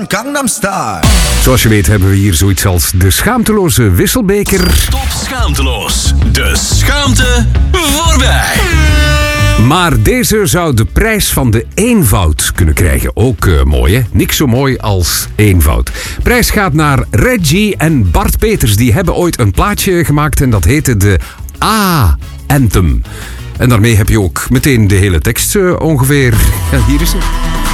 Gangnam Style. Zoals je weet hebben we hier zoiets als de schaamteloze wisselbeker. Top schaamteloos. De schaamte voorbij. Maar deze zou de prijs van de eenvoud kunnen krijgen. Ook mooi, hè? Niks zo mooi als eenvoud. Prijs gaat naar Reggie en Bart Peters. Die hebben ooit een plaatje gemaakt en dat heette de A-Anthem. En daarmee heb je ook meteen de hele tekst ongeveer. Ja, hier is het.